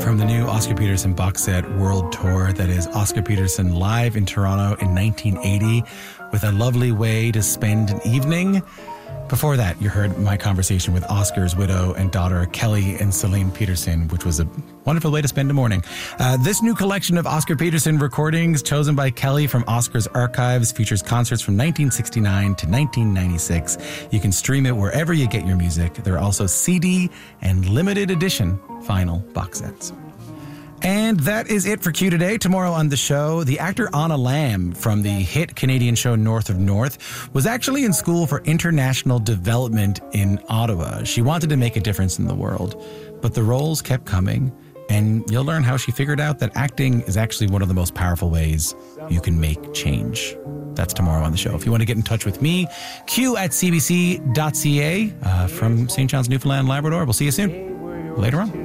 From the new Oscar Peterson box set World Tour, that is Oscar Peterson live in Toronto in 1980 with A Lovely Way to Spend an Evening. Before that, you heard my conversation with Oscar's widow and daughter, Kelly and Celine Peterson, which was a wonderful way to spend a morning. This new collection of Oscar Peterson recordings, chosen by Kelly from Oscar's archives, features concerts from 1969 to 1996. You can stream it wherever you get your music. There are also CD and limited edition vinyl box sets. And that is it for Q today. Tomorrow on the show, the actor Anna Lamb from the hit Canadian show North of North was actually in school for international development in Ottawa. She wanted to make a difference in the world, but the roles kept coming, and you'll learn how she figured out that acting is actually one of the most powerful ways you can make change. That's tomorrow on the show. If you want to get in touch with me, q@cbc.ca from St. John's, Newfoundland, Labrador. We'll see you soon. Later on.